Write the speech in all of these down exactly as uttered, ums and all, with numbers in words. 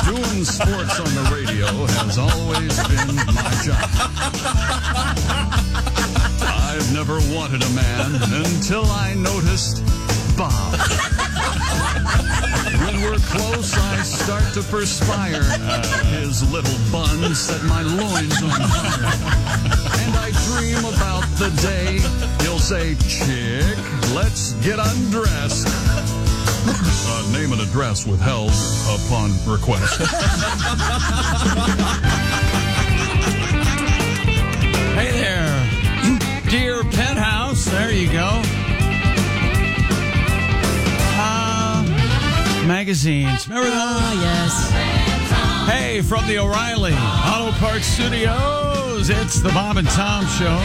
Doing sports on the radio has always been my job. I've never wanted a man until I noticed Bob. When we're close, I start to perspire. His little bun set my loins on fire. And I dream about the day he'll say, "Chick, let's get undressed." Uh, name and address withheld upon request. Hey there, dear Penthouse. There you go. Uh, magazines. Remember that? Oh, yes. Hey, from the O'Reilly Auto Parts Studios, it's the Bob and Tom Show.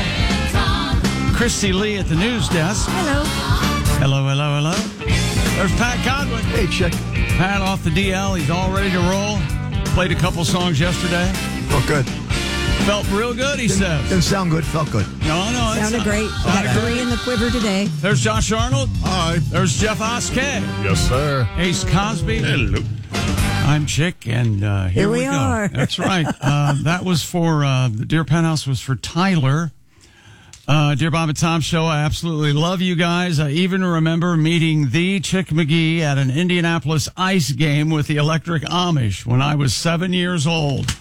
Christy Lee at the news desk. Hello. Hello, hello, hello. There's Pat Godwin. Hey, Chick. Pat off the D L. He's all ready to roll. Played a couple songs yesterday. Felt good. Felt real good, he says. Didn't sound good. Felt good. No, no. it's Sounded not- great. sounded Got great. three in the quiver today. There's Josh Arnold. Hi. There's Jeff Oskey. Yes, sir. Ace Cosby. Hello. I'm Chick, and uh, here, Here we go. are. That's right. Uh, that was for, uh, the Dear Penthouse was for Tyler. Uh, Dear Bob and Tom Show, I absolutely love you guys. I even remember meeting the Chick McGee at an Indianapolis ice game with the Electric Amish when I was seven years old.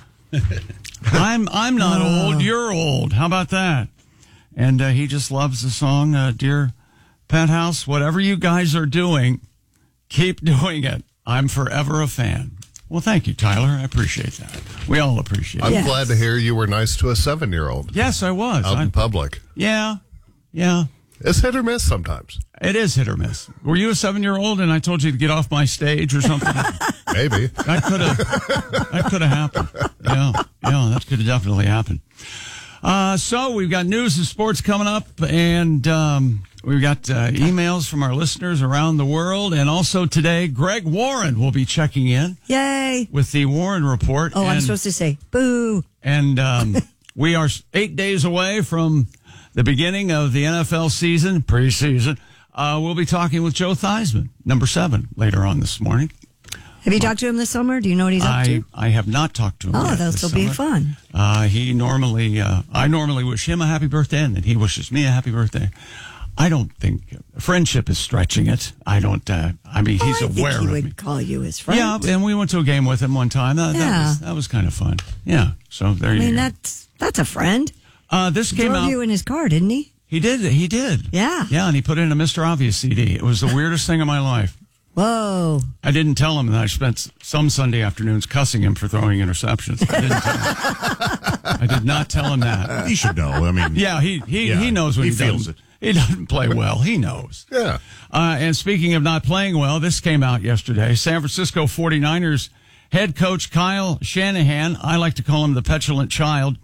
I'm I'm not old. You're old. How about that? And uh, he just loves the song, uh, Dear Penthouse. Whatever you guys are doing, keep doing it. I'm forever a fan. Well, thank you, Tyler. I appreciate that. We all appreciate I'm it. Yes. glad to hear you were nice to a seven-year-old Yes, I was. out I- in public. yeah, yeah. It's hit or miss sometimes. It is hit or miss. Were you a seven-year-old and I told you to get off my stage or something? Maybe. That could have that could have happened. Yeah, yeah, that could have definitely happened. Uh, so we've got news and sports coming up, and um, we've got uh, emails from our listeners around the world, and also today, Greg Warren will be checking in Yay. with the Warren Report. Oh, and, I'm supposed to say boo. And um, we are eight days away from the beginning of the N F L season, preseason. Uh, we'll be talking with Joe Theismann, number seven, later on this morning. Have you talked to him this summer? Do you know what he's up I, to? I have not talked to him Oh, yet that'll this still be summer. fun. Uh, he normally, uh, I normally wish him a happy birthday, and then he wishes me a happy birthday. I don't think friendship is stretching it. I don't. Uh, I mean, Oh, he's I aware think he of would me. call you his friend. Yeah, and we went to a game with him one time. That, that Yeah. was that was kind of fun. Yeah. So there I you mean, go. that's that's a friend. Uh, this came Drove out. you in his car, didn't he? He did. He did. Yeah. Yeah, and he put in a Mister Obvious C D. It was the weirdest thing in my life. Whoa. I didn't tell him that I spent some Sunday afternoons cussing him for throwing interceptions. I didn't tell him. I did not tell him that. He should know. I mean, Yeah, he he, Yeah, he knows when he he, feels doesn't. He doesn't play well. He knows. Yeah. Uh, and speaking of not playing well, this came out yesterday. San Francisco forty-niners head coach Kyle Shanahan, I like to call him the petulant child,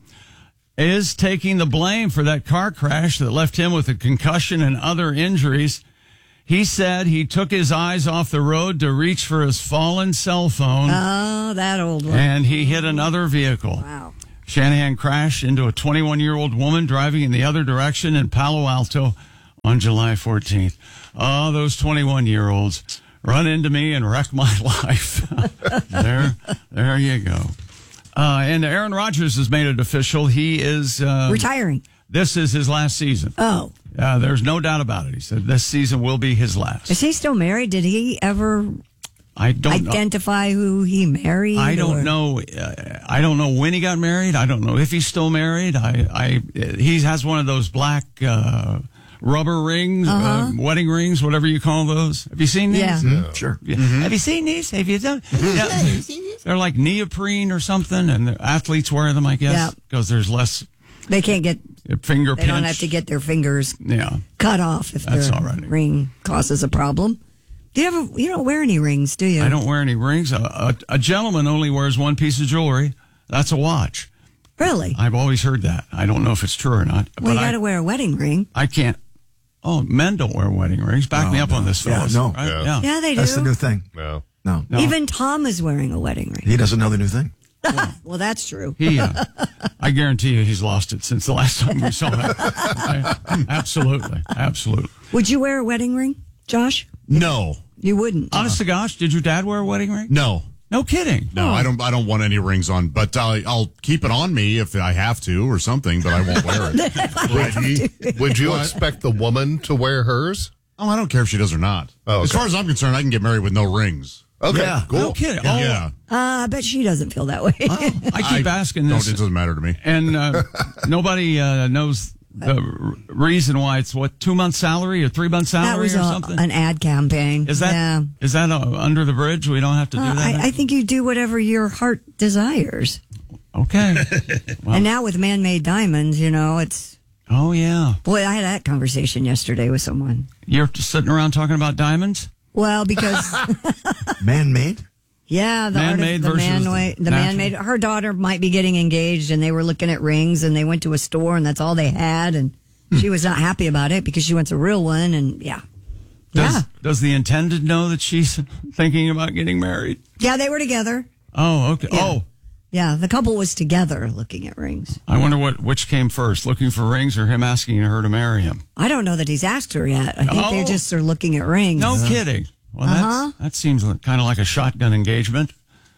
is taking the blame for that car crash that left him with a concussion and other injuries. He said he took his eyes off the road to reach for his fallen cell phone, Oh, that old one. and he hit another vehicle. Wow. Shanahan crashed into a twenty-one-year-old woman driving in the other direction in Palo Alto on July fourteenth. Oh, those twenty-one-year-olds run into me and wreck my life. there, there you go. Uh, and Aaron Rodgers has made it official. He is uh, Retiring. This is his last season. Oh. Uh, there's no doubt about it. He said this season will be his last. Is he still married? Did he ever I don't know. identify who he married? I don't or- know. Uh, I don't know when he got married. I don't know if he's still married. I, I, he has one of those black uh, rubber rings, uh, wedding rings, whatever you call those. Have you seen these? Yeah. Mm, sure. Yeah. Have you seen these? Have you done? Yeah. They're like neoprene or something, and the athletes wear them, I Yeah. guess, because there's less They can't get, finger they pinch. don't have to get their fingers Yeah. cut off if That's their all right. ring causes a problem. Do you ever, you don't wear any rings, do you? I don't wear any rings. A, a, a gentleman only wears one piece of jewelry. That's a watch. Really? I've always heard that. I don't know if it's true or not. Well, you I- got to wear a wedding ring. I can't. Oh, men don't wear wedding rings. Back No, me up no. on this, Yeah, fellas. no. Right? Yeah. Yeah. Yeah, they do. That's the new thing. No. No. No. Even Tom is wearing a wedding ring. He doesn't know the new thing. Well, that's true. He, uh, I guarantee you, he's lost it since the last time we saw him. I- absolutely, absolutely. Would you wear a wedding ring, Josh? no, You wouldn't. Honest to gosh, did your dad wear a wedding ring? no. No kidding. No, I don't. I don't want any rings on, but I'll, I'll keep it on me if I have to or something. But I won't wear it. Would you, would you expect the woman to wear hers? Oh, I don't care if she does or not. Oh, As okay. far as I'm concerned, I can get married with no rings. Okay, Yeah. cool. No kidding. Oh, Yeah, Uh, I bet she doesn't feel that way. I keep asking no, it this, doesn't matter to me. and uh, nobody uh, knows the r- reason why it's what two months salary or three months that salary was or a, something. an ad campaign. Is that Yeah. is that uh, under the bridge? We don't have to do Uh, that. I, I think you do whatever your heart desires. okay. And now with man-made diamonds, you know, it's Oh yeah. boy. I had that conversation yesterday with someone. You're just sitting around talking about diamonds. Well, because Man-made? yeah, the art Man-made of the versus man the way, the natural. man-made. Her daughter might be getting engaged, and they were looking at rings, and they went to a store, and that's all they had, and she was not happy about it because she wants a real one, and yeah, Does yeah, does the intended know that she's thinking about getting married? yeah. They were together. Oh, okay. Yeah. Oh, Yeah, the couple was together looking at rings. I wonder what which came first, looking for rings or him asking her to marry him. I don't know that he's asked her yet. I think they Oh. just are looking at rings. No kidding. Well, Uh-huh. that's, that seems kind of like a shotgun engagement.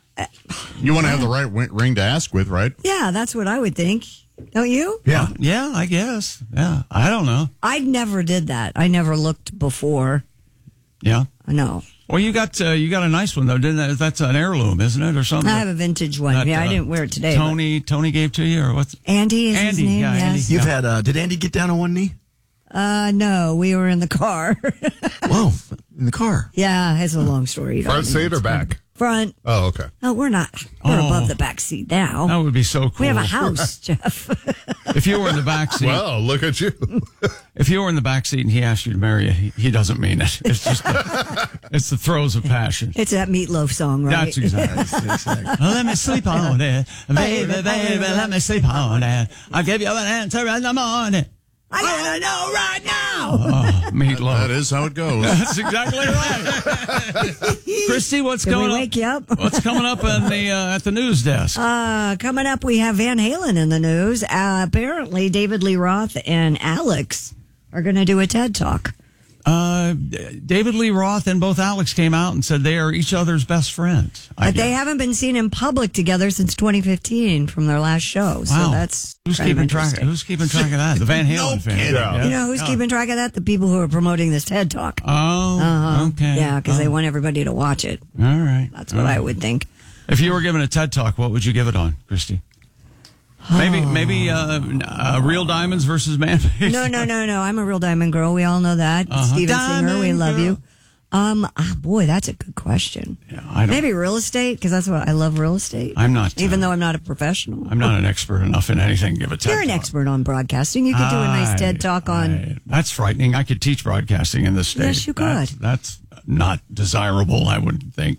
You want to have the right wi- ring to ask with, right? Yeah, that's what I would think. Don't you? Yeah. Yeah, I guess. Yeah, I don't know. I never did that. I never looked before. Yeah. No. Well, you got uh, you got a nice one though, didn't that? That's an heirloom, isn't it, or something? I have a vintage one. That, yeah, I uh, didn't wear it today. Tony Tony gave to you, or what's? but Andy is his Andy, name. yeah, Andy. yes. You've Yeah. had, uh, did Andy get down on one knee? Uh, no, we were in the car. Whoa, in the car. yeah, it's a long story. You don't Front need seat to or back? Front. Oh, okay. Oh, we're not. We're Oh. above the back seat now. That would be so cool. we have a house, Jeff. If you were in the back seat, Well, look at you. if you were in the back seat and he asked you to marry you, he, he doesn't mean it. It's just the, it's the throes of passion. It's that Meatloaf song, right? That's exactly. Well, let me sleep on it, baby, baby. Let me sleep on it. I'll give you an answer in the morning. I gotta know right now. Oh, meatloaf. That is how it goes. That's exactly right. Christy, what's Did we going wake up? you up? What's coming up in the uh, at the news desk? Uh, coming up, we have Van Halen in the news. Uh, apparently, David Lee Roth and Alex are going to do a TED Talk. Uh, David Lee Roth and both Alex came out and said they are each other's best friends. I But they guess. haven't been seen in public together since twenty fifteen from their last show. So Wow. that's who's kind of keeping track? interesting. Who's keeping track of that? The Van Halen fan. kidding. Yeah. You know who's keeping track of that? The people who are promoting this TED Talk. Oh, Uh-huh. okay. Yeah, because they Oh, want everybody to watch it. all right. That's what All I right. would think. If you were given a TED Talk, what would you give it on, Christy? Maybe, maybe uh, uh, real diamonds versus man-made. No, no, no, no. I'm a real diamond girl. We all know that. Uh-huh. Steven Singer, we Diamond love girl. you. Um, ah, boy, that's a good question. Yeah, I don't. Maybe real estate, because that's what I love. Real estate. I'm not, uh, even though I'm not a professional. I'm not an expert enough in anything. to Give a TED You're an Talk. expert on broadcasting. You could do a nice I- TED Talk on. I- that's frightening. I could teach broadcasting in this state. Yes, you That's, could. that's not desirable, I would think.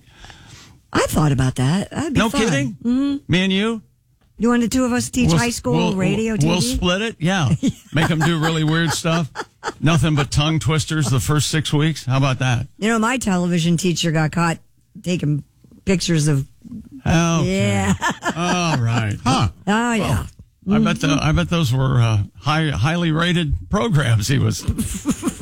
I thought about that. That'd be No fun. kidding? Mm-hmm. Me and you? You want the two of us teach We'll- high school we'll- radio T V? We'll split it. Yeah. Make them do really weird stuff. Nothing but tongue twisters the first six weeks. How about that? You know, my television teacher got caught taking pictures of. Oh, Yeah. all right. Huh. Oh yeah. I bet the, I bet those were uh, high, highly rated programs he was